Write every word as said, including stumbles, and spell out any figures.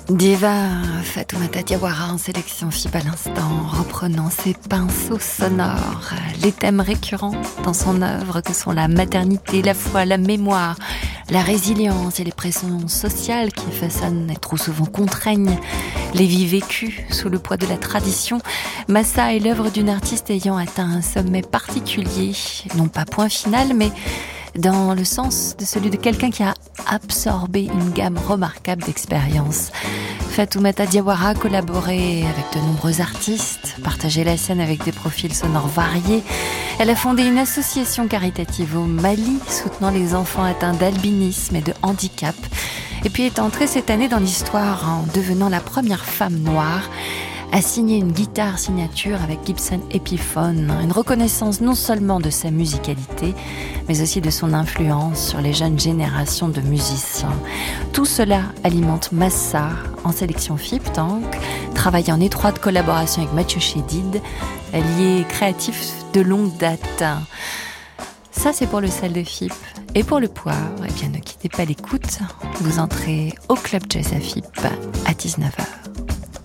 Diva Fatoumata Diawara en sélection F I B à l'instant, reprenant ses pinceaux sonores, les thèmes récurrents dans son œuvre que sont la maternité, la foi, la mémoire, la résilience et les pressions sociales qui façonnent et trop souvent contraignent les vies vécues sous le poids de la tradition. Massa est l'œuvre d'une artiste ayant atteint un sommet particulier, non pas point final, mais dans le sens de celui de quelqu'un qui a absorbé une gamme remarquable d'expériences. Fatoumata Diawara a collaboré avec de nombreux artistes, partagé la scène avec des profils sonores variés. Elle a fondé une association caritative au Mali, soutenant les enfants atteints d'albinisme et de handicap. Et puis est entrée cette année dans l'histoire en devenant la première femme noire a signé une guitare signature avec Gibson Epiphone, une reconnaissance non seulement de sa musicalité, mais aussi de son influence sur les jeunes générations de musiciens. Tout cela alimente Massa en sélection F I P, donc, travaille en étroite collaboration avec Mathieu Chédid, allié créatif de longue date. Ça, c'est pour le salle de F I P. Et pour le poire, eh bien, ne quittez pas l'écoute. Vous entrez au Club Jazz à F I P à dix-neuf heures.